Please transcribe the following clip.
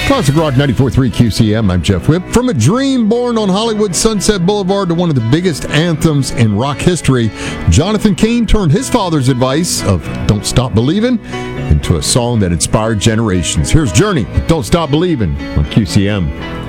Classic Rock 94.3 QCM. I'm Jeff Whip. From a dream born on Hollywood Sunset Boulevard to one of the biggest anthems in rock history, Jonathan Cain turned his father's advice of Don't Stop Believin' into a song that inspired generations. Here's Journey, Don't Stop Believin' on QCM.